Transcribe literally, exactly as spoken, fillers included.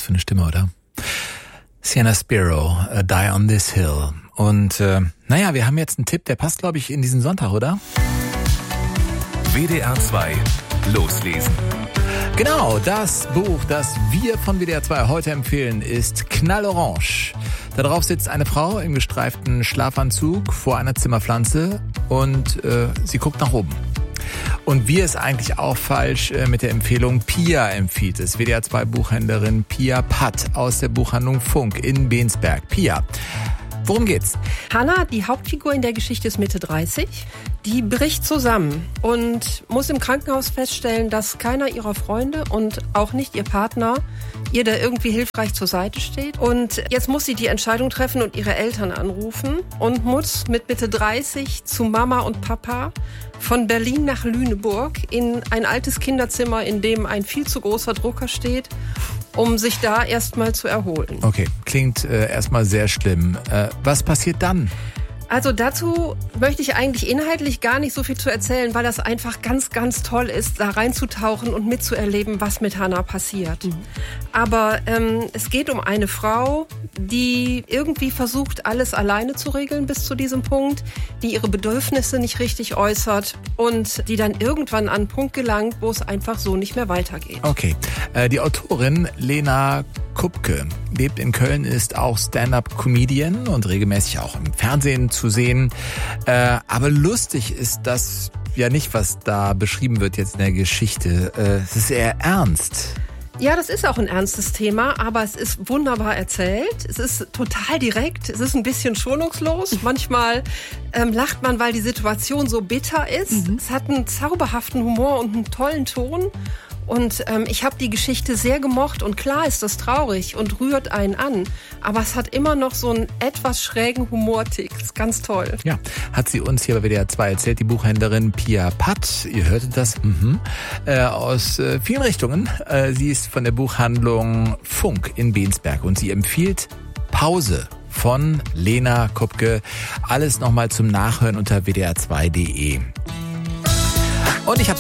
für eine Stimme, oder? Sienna Spiro, uh, Die on this Hill. Und äh, naja, wir haben jetzt einen Tipp, der passt, glaube ich, in diesen Sonntag, oder? W D R zwei loslesen. Genau, das Buch, das wir von W D R zwei heute empfehlen, ist Knallorange. Darauf sitzt eine Frau im gestreiften Schlafanzug vor einer Zimmerpflanze und äh, sie guckt nach oben. Und wie ist eigentlich auch falsch äh, mit der Empfehlung? Pia empfiehlt es. W D R zwei Buchhändlerin Pia Patt aus der Buchhandlung Funk in Bensberg. Pia, worum geht's? Hannah, die Hauptfigur in der Geschichte, ist Mitte dreißig. Die bricht zusammen und muss im Krankenhaus feststellen, dass keiner ihrer Freunde und auch nicht ihr Partner ihr da irgendwie hilfreich zur Seite steht. Und jetzt muss sie die Entscheidung treffen und ihre Eltern anrufen und muss mit Mitte dreißig zu Mama und Papa von Berlin nach Lüneburg in ein altes Kinderzimmer, in dem ein viel zu großer Drucker steht, um sich da erstmal zu erholen. Okay, klingt äh, erstmal sehr schlimm. Äh, was passiert dann? Also dazu möchte ich eigentlich inhaltlich gar nicht so viel zu erzählen, weil das einfach ganz, ganz toll ist, da reinzutauchen und mitzuerleben, was mit Hannah passiert. Mhm. Aber ähm, es geht um eine Frau, die irgendwie versucht, alles alleine zu regeln bis zu diesem Punkt, die ihre Bedürfnisse nicht richtig äußert und die dann irgendwann an einen Punkt gelangt, wo es einfach so nicht mehr weitergeht. Okay, äh, die Autorin Lena Kupke lebt in Köln, ist auch Stand-up-Comedian und regelmäßig auch im Fernsehen zu sehen. Äh, aber lustig ist das ja nicht, was da beschrieben wird jetzt in der Geschichte. Äh, es ist eher ernst. Ja, das ist auch ein ernstes Thema, aber es ist wunderbar erzählt. Es ist total direkt, es ist ein bisschen schonungslos. Manchmal ähm, lacht man, weil die Situation so bitter ist. Mhm. Es hat einen zauberhaften Humor und einen tollen Ton. Und ähm, ich habe die Geschichte sehr gemocht und klar ist das traurig und rührt einen an, aber es hat immer noch so einen etwas schrägen Humortick. Das ist ganz toll. Ja, hat sie uns hier bei W D R zwei erzählt, die Buchhändlerin Pia Patt. Ihr hörtet das mhm. äh, aus äh, vielen Richtungen. Äh, sie ist von der Buchhandlung Funk in Bensberg und sie empfiehlt Pause von Lena Kupke. Alles nochmal zum Nachhören unter w d r zwei punkt d e. Und ich habe